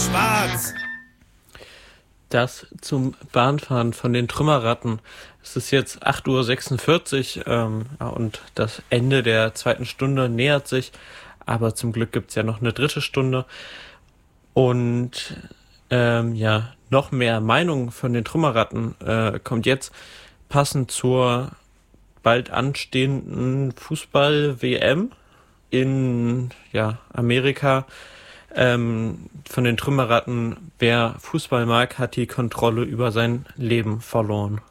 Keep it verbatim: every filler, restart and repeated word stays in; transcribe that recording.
schwarz. Das zum Bahnfahren von den Trümmerratten. Es ist jetzt acht Uhr sechsundvierzig ähm, und das Ende der zweiten Stunde nähert sich, aber zum Glück gibt's ja noch eine dritte Stunde. Und ähm, ja, noch mehr Meinung von den Trümmerratten äh, kommt jetzt passend zur bald anstehenden Fußball-W M in ja, Amerika. Ähm, von den Trümmerratten, wer Fußball mag, hat die Kontrolle über sein Leben verloren.